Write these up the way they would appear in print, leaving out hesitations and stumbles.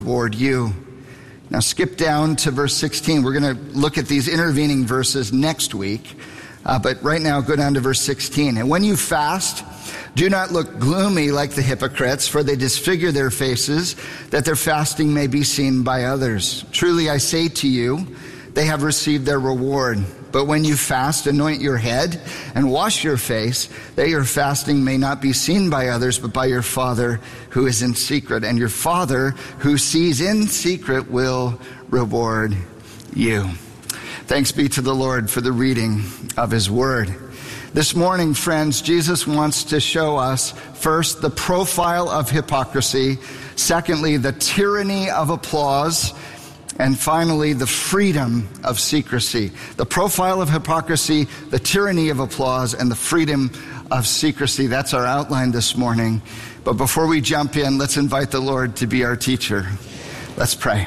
reward you. Now skip down to verse 16. We're going to look at these intervening verses next week. But right now, go down to verse 16. And when you fast, do not look gloomy like the hypocrites, for they disfigure their faces, that their fasting may be seen by others. Truly I say to you, they have received their reward. But when you fast, anoint your head and wash your face, that your fasting may not be seen by others, but by your Father who is in secret. And your Father who sees in secret will reward you. Thanks be to the Lord for the reading of his word. This morning, friends, Jesus wants to show us, first, the profile of hypocrisy, secondly, the tyranny of applause, and finally, the freedom of secrecy. The profile of hypocrisy, the tyranny of applause, and the freedom of secrecy. That's our outline this morning. But before we jump in, let's invite the Lord to be our teacher. Let's pray.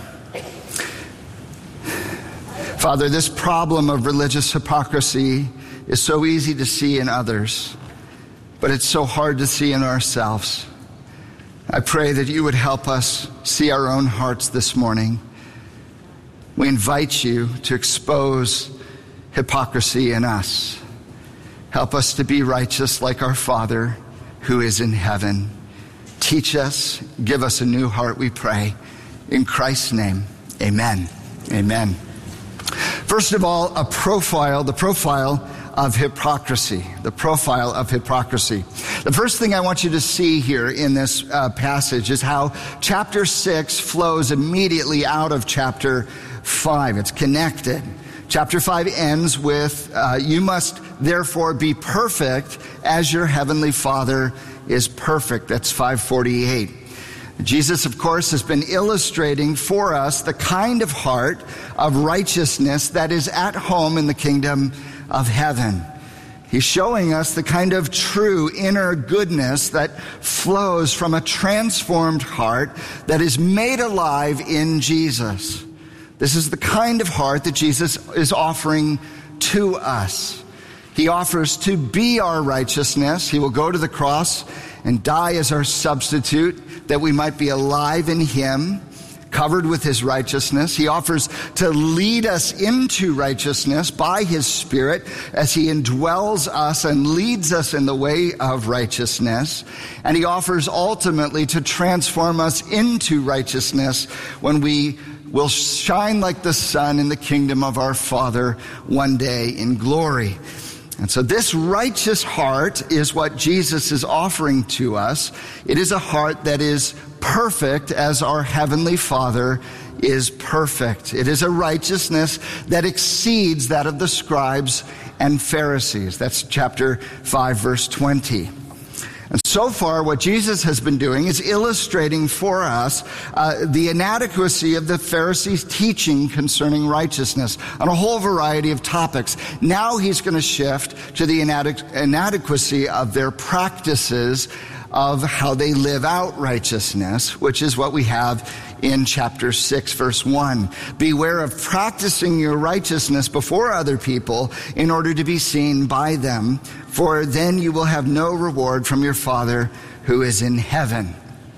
Father, this problem of religious hypocrisy is so easy to see in others, but it's so hard to see in ourselves. I pray that you would help us see our own hearts this morning. We invite you to expose hypocrisy in us. Help us to be righteous like our Father who is in heaven. Teach us, give us a new heart, we pray. In Christ's name, amen. Amen. First of all, the profile of hypocrisy. The profile of hypocrisy. The first thing I want you to see here in this passage is how chapter 6 flows immediately out of chapter 5. It's connected. Chapter 5 ends with, you must therefore be perfect as your heavenly Father is perfect. That's 5:48. Jesus, of course, has been illustrating for us the kind of heart of righteousness that is at home in the kingdom of heaven. He's showing us the kind of true inner goodness that flows from a transformed heart that is made alive in Jesus. This is the kind of heart that Jesus is offering to us. He offers to be our righteousness. He will go to the cross and die as our substitute, that we might be alive in him, covered with his righteousness. He offers to lead us into righteousness by his Spirit as he indwells us and leads us in the way of righteousness. And he offers ultimately to transform us into righteousness when we will shine like the sun in the kingdom of our Father one day in glory. And so this righteous heart is what Jesus is offering to us. It is a heart that is perfect as our heavenly Father is perfect. It is a righteousness that exceeds that of the scribes and Pharisees. That's chapter 5, verse 20. And so far, what Jesus has been doing is illustrating for us the inadequacy of the Pharisees' teaching concerning righteousness on a whole variety of topics. Now he's going to shift to the inadequacy of their practices of how they live out righteousness, which is what we have in chapter 6, verse 1. Beware of practicing your righteousness before other people in order to be seen by them, for then you will have no reward from your Father who is in heaven.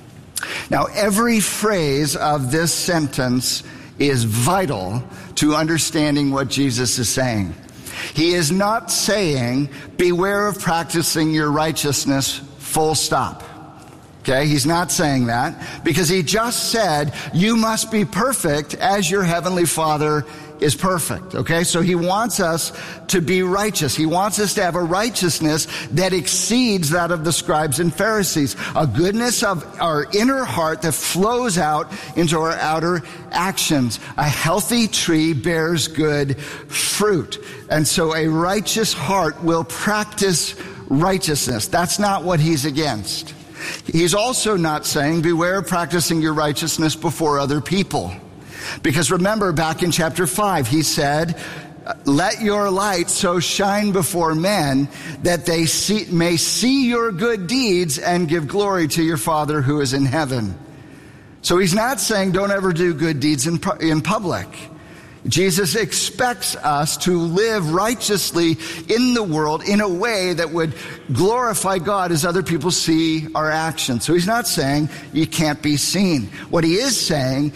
Now, every phrase of this sentence is vital to understanding what Jesus is saying. He is not saying, beware of practicing your righteousness, full stop. Okay, he's not saying that, because he just said, you must be perfect as your heavenly Father is perfect. Okay, so he wants us to be righteous. He wants us to have a righteousness that exceeds that of the scribes and Pharisees. A goodness of our inner heart that flows out into our outer actions. A healthy tree bears good fruit. And so a righteous heart will practice righteousness. That's not what he's against. He's also not saying, beware of practicing your righteousness before other people. Because remember, back in chapter 5, he said, let your light so shine before men that they may see your good deeds and give glory to your Father who is in heaven. So he's not saying don't ever do good deeds in public. Jesus expects us to live righteously in the world in a way that would glorify God as other people see our actions. So he's not saying you can't be seen. What he is saying